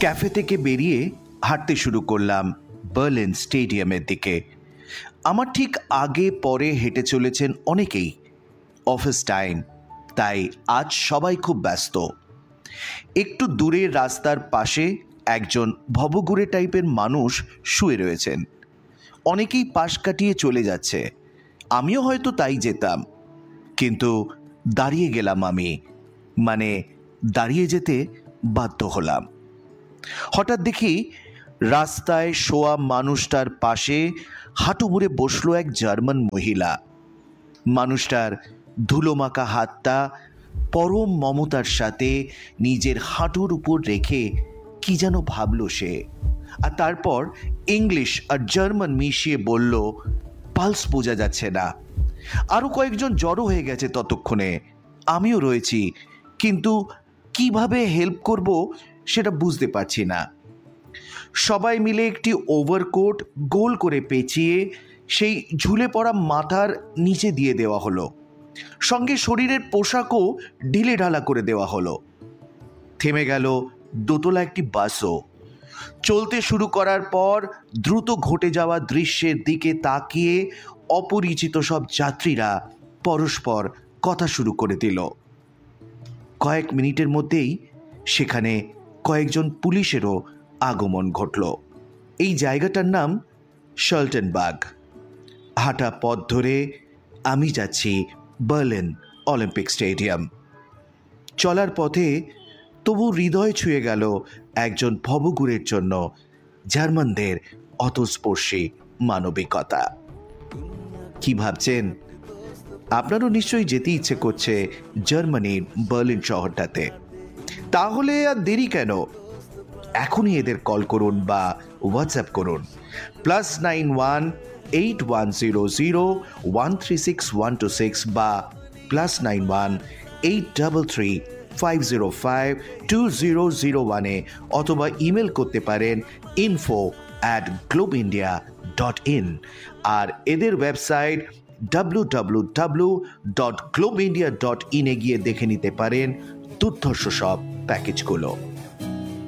Cafe থেকে বেরিয়ে হাঁটতে শুরু করলাম বার্লিন স্টেডিয়ামের দিকে। আমার ঠিক আগে পরে হেঁটে চলেছেন অনেকেই। অফিস টাইম, তাই আজ সবাই খুব ব্যস্ত। একটু দূরের রাস্তার পাশে একজন ভবঘুরে টাইপের মানুষ শুয়ে রয়েছেন। অনেকেই পাশ কাটিয়ে চলে যাচ্ছে, আমিও হয়তো তাই যেতাম, কিন্তু দাঁড়িয়ে গেলাম আমি, মানে দাঁড়িয়ে যেতে বাধ্য হলাম। হঠাৎ দেখি রাস্তায় শোয়া মানুষটার পাশে হাঁটু মুড়ে বসলো এক জার্মান মহিলা। মানুষটার ধুলোমাখা হাতটা পরম মমতার সাথে নিজের হাঁটুর উপর রেখে কি যেন ভাবলো সে, আর তারপর ইংলিশ আর জার্মান মিশিয়ে বলল, পালস বোঝা যাচ্ছে না। আরও কয়েকজন জড়ো হয়ে গেছে ততক্ষণে, আমিও রয়েছি, কিন্তু কিভাবে হেল্প করব সেটা বুঝতে পারছি না। সবাই মিলে একটি ওভারকোট গোল করে পেঁচিয়ে সেই ঝুলে পড়া মাথার নিচে দিয়ে দেওয়া হলো, সঙ্গে শরীরের পোশাকও ঢিলে ঢালা করে দেওয়া হলো। থেমে গেল দোতলা একটি বাসও। চলতে শুরু করার পর দ্রুত ঘটে যাওয়া দৃশ্যের দিকে তাকিয়ে অপরিচিত সব যাত্রীরা পরস্পর কথা শুরু করে দিল। কয়েক মিনিটের মধ্যেই সেখানে কয়েকজন পুলিশেরও আগমন ঘটল। এই জায়গাটার নাম শালটেনবার্গ। হাঁটা পথ ধরে আমি যাচ্ছি বার্লিন অলিম্পিক স্টেডিয়াম। চলার পথে তবু হৃদয় ছুঁয়ে গেল একজন ভবঘুরের জন্য জার্মানদের অতস্পর্শী মানবিকতা। কি ভাবছেন? আপনারও নিশ্চয়ই যেতে ইচ্ছে করছে জার্মানির বার্লিন শহরটাতে। তাহলে আর দেরি কেন? এখনই এদের কল করুন বা হোয়াটসঅ্যাপ করুন +91-8100-136126 বা +91-8335052001 অথবা ইমেল করতে পারেন info@globeindia.in। আর এদের ওয়েবসাইট www.globeindia.in গিয়ে দেখে নিতে পারেন দুর্ধর্ষ সব প্যাকেজগুলো।